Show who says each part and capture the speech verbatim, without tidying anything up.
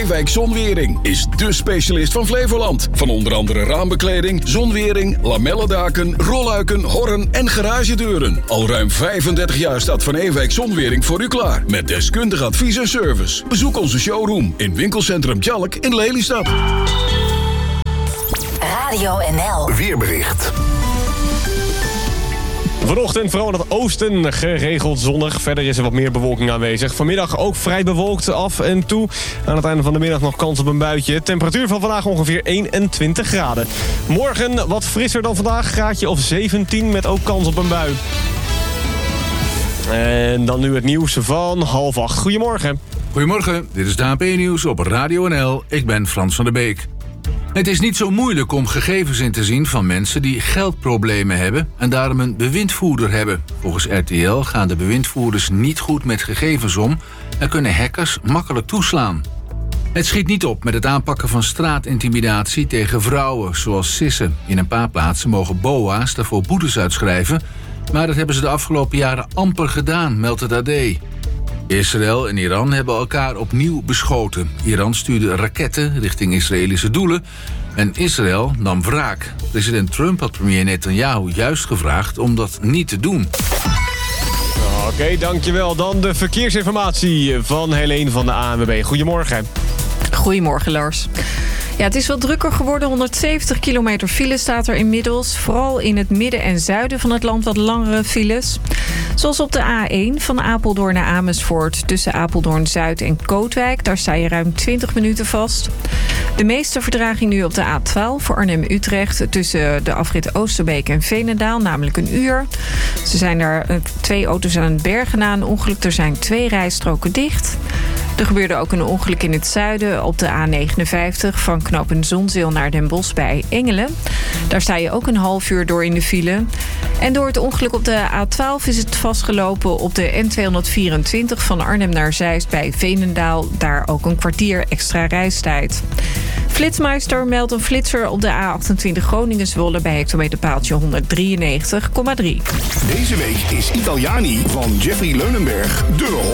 Speaker 1: Ewijk Zonwering is dé specialist van Flevoland. Van onder andere raambekleding, zonwering, lamellendaken, rolluiken, horren en garagedeuren. Al ruim vijfendertig jaar staat Van Ewijk Zonwering voor u klaar. Met deskundig advies en service. Bezoek onze showroom in winkelcentrum Tjalk in Lelystad.
Speaker 2: Radio N L.
Speaker 3: Weerbericht.
Speaker 4: Vanochtend vooral in het oosten geregeld zonnig. Verder is er wat meer bewolking aanwezig. Vanmiddag ook vrij bewolkt af en toe. Aan het einde van de middag nog kans op een buitje. Temperatuur van vandaag ongeveer eenentwintig graden. Morgen wat frisser dan vandaag. Graadje of zeventien met ook kans op een bui. En dan nu het nieuws van half acht. Goedemorgen.
Speaker 5: Goedemorgen, dit is de H P-nieuws op Radio N L. Ik ben Frans van der Beek. Het is niet zo moeilijk om gegevens in te zien van mensen die geldproblemen hebben en daarom een bewindvoerder hebben. Volgens R T L gaan de bewindvoerders niet goed met gegevens om en kunnen hackers makkelijk toeslaan. Het schiet niet op met het aanpakken van straatintimidatie tegen vrouwen, zoals sissen. In een paar plaatsen mogen B O A's daarvoor boetes uitschrijven, maar dat hebben ze de afgelopen jaren amper gedaan, meldt het A D. Israël en Iran hebben elkaar opnieuw beschoten. Iran stuurde raketten richting Israëlische doelen en Israël nam wraak. President Trump had premier Netanyahu juist gevraagd om dat niet te doen.
Speaker 4: Oké, okay, dankjewel. Dan de verkeersinformatie van Helene van de A N W B. Goedemorgen.
Speaker 6: Goedemorgen, Lars. Ja, het is wat drukker geworden. honderdzeventig kilometer file staat er inmiddels. Vooral in het midden en zuiden van het land wat langere files. Zoals op de A één van Apeldoorn naar Amersfoort. Tussen Apeldoorn-Zuid en Kootwijk. Daar sta je ruim twintig minuten vast. De meeste vertraging nu op de A twaalf voor Arnhem-Utrecht. Tussen de afrit Oosterbeek en Veenendaal. Namelijk een uur. Ze zijn daar twee auto's aan het bergen na een ongeluk. Er zijn twee rijstroken dicht. Er gebeurde ook een ongeluk in het zuiden op de A negenenvijftig... van knooppunt Zonzeel naar Den Bosch bij Engelen. Daar sta je ook een half uur door in de file. En door het ongeluk op de A twaalf is het vastgelopen op de N tweehonderdvierentwintig... van Arnhem naar Zeist bij Veenendaal. Daar ook een kwartier extra reistijd. Flitsmeister meldt een flitser op de A achtentwintig Groningen-Zwolle... bij hectometerpaaltje honderddrieënnegentig komma drie.
Speaker 3: Deze week is Italiani van Jeffrey Leunenberg de